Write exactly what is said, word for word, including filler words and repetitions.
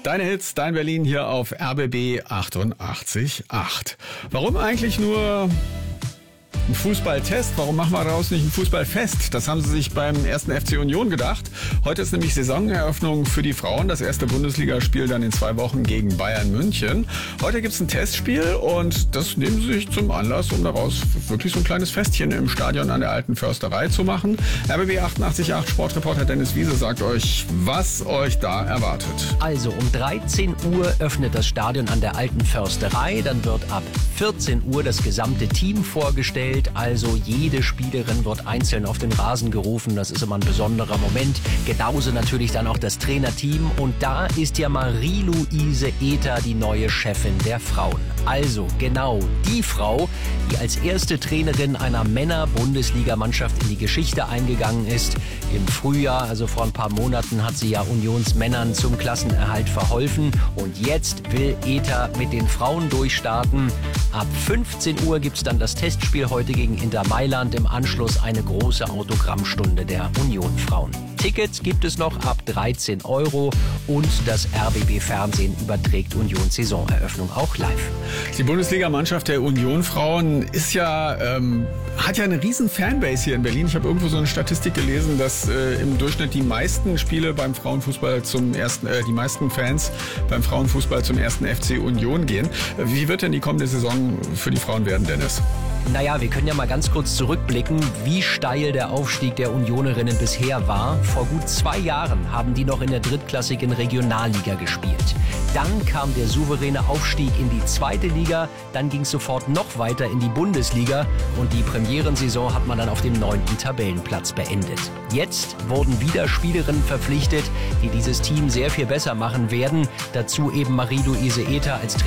Deine Hits, dein Berlin hier auf R B B achtundachtzig Komma acht. Warum eigentlich nur ein Fußballtest? Warum machen wir daraus nicht ein Fußballfest? Das haben sie sich beim ersten F C Union gedacht. Heute ist nämlich Saisoneröffnung für die Frauen. Das erste Bundesligaspiel dann in zwei Wochen gegen Bayern München. Heute gibt es ein Testspiel und das nehmen sie sich zum Anlass, um daraus wirklich so ein kleines Festchen im Stadion an der Alten Försterei zu machen. R B B achtundachtzig Komma acht Sportreporter Dennis Wiese sagt euch, was euch da erwartet. Also um dreizehn Uhr öffnet das Stadion an der Alten Försterei. Dann wird ab vierzehn Uhr das gesamte Team vorgestellt. Also jede Spielerin wird einzeln auf den Rasen gerufen. Das ist immer ein besonderer Moment. Genauso natürlich dann auch das Trainerteam. Und da ist ja Marie-Louise Ether die neue Chefin der Frauen. Also genau die Frau, die als erste Trainerin einer Männer-Bundesligamannschaft in die Geschichte eingegangen ist. Im Frühjahr, also vor ein paar Monaten, hat sie ja Unionsmännern zum Klassenerhalt verholfen. Und jetzt will Ether mit den Frauen durchstarten. Ab fünfzehn Uhr gibt es dann das Testspiel heute gegen Inter Mailand. Im Anschluss eine große Autogrammstunde der Union-Frauen. Tickets gibt es noch ab dreizehn Euro und das R B B-Fernsehen überträgt Unions Saisoneröffnung auch live. Die Bundesligamannschaft der Union-Frauen ist ja, ähm, hat ja eine riesen Fanbase hier in Berlin. Ich habe irgendwo so eine Statistik gelesen, dass äh, im Durchschnitt die meisten Spiele beim Frauenfußball zum ersten, äh, die meisten Fans beim Frauenfußball zum ersten F C Union gehen. Wie wird denn die kommende Saison für die Frauen werden, Dennis? Naja, wir können ja mal ganz kurz zurückblicken, wie steil der Aufstieg der Unionerinnen bisher war. Vor gut zwei Jahren haben die noch in der drittklassigen Regionalliga gespielt. Dann kam der souveräne Aufstieg in die zweite Liga, dann ging es sofort noch weiter in die Bundesliga und die Premierensaison hat man dann auf dem neunten Tabellenplatz beendet. Jetzt wurden wieder Spielerinnen verpflichtet, die dieses Team sehr viel besser machen werden. Dazu eben Marie-Louise Ether als Trainer.